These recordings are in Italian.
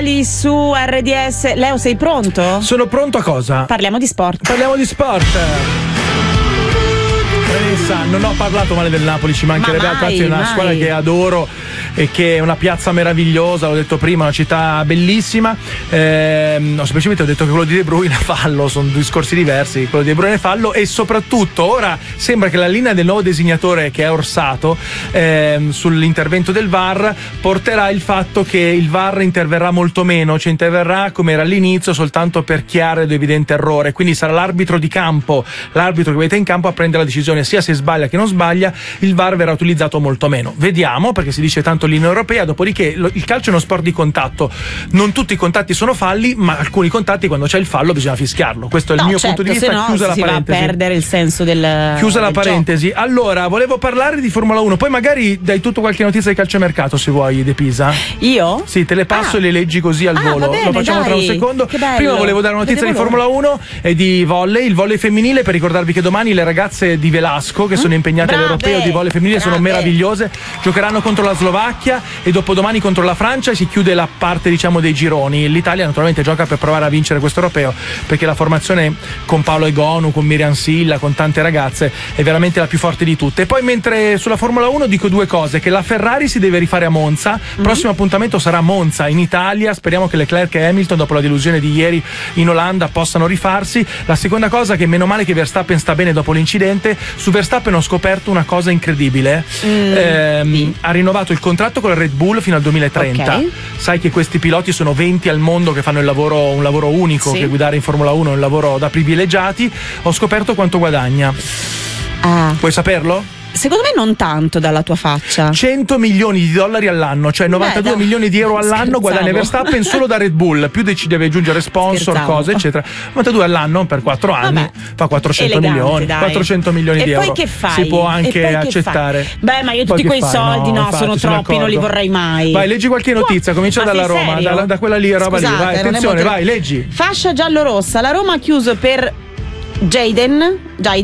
mondiali su RDS. Leo, sei pronto? Sono pronto a cosa? Parliamo di sport. Parliamo di sport. Non ho parlato male del Napoli, ci mancherebbe altro, anzi è una squadra che adoro e che è una piazza meravigliosa, l'ho detto prima, una città bellissima. No, semplicemente ho detto che quello di De Bruyne è fallo, sono discorsi diversi, quello di De Bruyne è fallo, e soprattutto ora sembra che la linea del nuovo designatore, che è Orsato, sull'intervento del VAR porterà il fatto che il VAR interverrà molto meno, cioè interverrà come era all'inizio soltanto per chiaro ed evidente errore, quindi sarà l'arbitro di campo, l'arbitro che vedete in campo a prendere la decisione sia se sbaglia che non sbaglia, il VAR verrà utilizzato molto meno. Vediamo, perché si dice tanto l'Unione Europea, dopodiché il calcio è uno sport di contatto, non tutti i contatti sono falli, ma alcuni contatti quando c'è il fallo bisogna fischiarlo, questo è il mio punto di vista, chiusa la parentesi. Va a perdere il senso del chiusa la parentesi. Gioco. Allora, volevo parlare di Formula 1, poi magari dai tutto qualche notizia di calciomercato se vuoi, De Pisa. Io? Sì, te le passo e le leggi così al volo. Bene, lo facciamo tra un secondo. Prima volevo dare una notizia di Formula 1 e di volley, il volley femminile, per ricordarvi che domani le ragazze di Velasco che sono impegnate all'Europeo di volley femminile sono meravigliose, giocheranno contro la Slovacchia e dopodomani contro la Francia e si chiude la parte, diciamo, dei gironi. L'Italia naturalmente gioca per provare a vincere questo Europeo, perché la formazione con Paolo Egonu, con Miriam Silla, con tante ragazze è veramente la più forte di tutte. E poi, mentre sulla Formula 1 dico due cose: che la Ferrari si deve rifare a Monza, il prossimo appuntamento sarà Monza in Italia, speriamo che Leclerc e Hamilton dopo la delusione di ieri in Olanda possano rifarsi. La seconda cosa, che meno male che Verstappen sta bene dopo l'incidente. Su Verstappen ho scoperto una cosa incredibile, ha rinnovato il contratto con la Red Bull fino al 2030. Okay. Sai che questi piloti sono 20 al mondo che fanno un lavoro unico, che guidare in Formula 1 è un lavoro da privilegiati. Ho scoperto quanto guadagna. Vuoi saperlo? Secondo me non tanto dalla tua faccia. 100 milioni di dollari all'anno, cioè 92 milioni di euro all'anno guadagna Verstappen solo da Red Bull, più ci deve aggiungere sponsor, cose eccetera. 92 all'anno per 4 anni, fa 400 milioni, dai. 400 milioni di euro. E poi che fai? Si può anche accettare. Beh, ma io tutti quei soldi sono troppi, non li vorrei mai. Vai, leggi qualche notizia, comincia dalla Roma, da quella lì, roba lì. Vai, attenzione, vai, leggi. Fascia giallo-rossa, la Roma ha chiuso per Jaden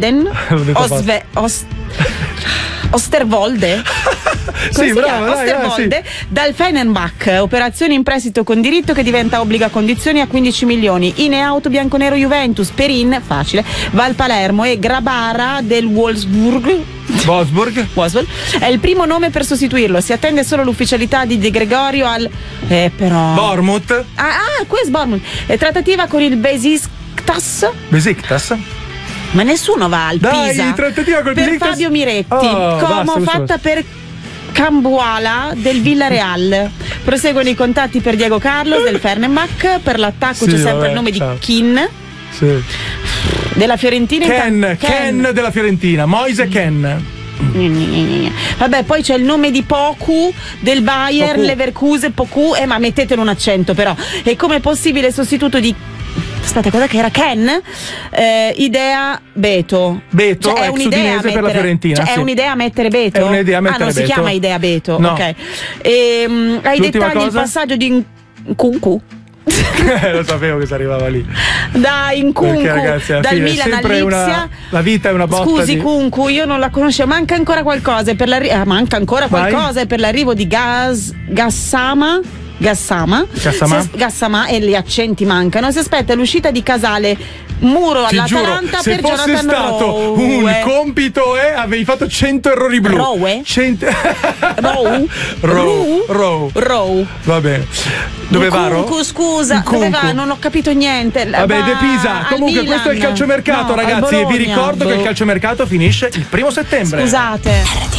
Osterwolde. Sì, bravo, Osterwolde, dal Fenerbahce, operazione in prestito con diritto che diventa obbligo a condizioni a 15 milioni. In e out bianconero Juventus, Perin, facile, va al Palermo e Grabara del Wolfsburg è il primo nome per sostituirlo. Si attende solo l'ufficialità di De Gregorio al Bournemouth. Questo Bournemouth. Trattativa con il Besiktas. Ma nessuno va al Pisa. Trattativa col per Fabio Miretti. Como fatta per Cambuala del Villarreal. Proseguono i contatti per Diego Carlos del Fenerbahce. Per l'attacco c'è sempre il nome di Kin. Della Fiorentina. Ken della Fiorentina. Moise Ken. Vabbè, poi c'è il nome di Poku del Bayern, Leverkusen, Poku, ma mettetelo un accento però. E come possibile sostituto di cosa che era Ken? Idea Beto. Cioè, è un'idea per la Fiorentina. È un'idea a mettere Beto? È un'idea a mettere non Beto. Si chiama idea Beto. No. Ok. Hai dettagli il passaggio di Nkunku. Lo sapevo che si arrivava lì. Da Nkunku, dal Milan all'Ipsia. La vita è una botta. Scusi, Nkunku, io non la conoscevo. Manca ancora qualcosa per l'arrivo di Gassama e gli accenti mancano. Si aspetta l'uscita di Casale, Muro all'Atalanta per Jonathan Rowe. Se fosse stato un compito avevi fatto 100 errori blu. Rowe. Va bene. Dove va? Scusa, dove va? Non ho capito niente. Vabbè, De Pisa. Comunque questo è il calciomercato, ragazzi, e vi ricordo che il calciomercato finisce il 1° settembre. Scusate.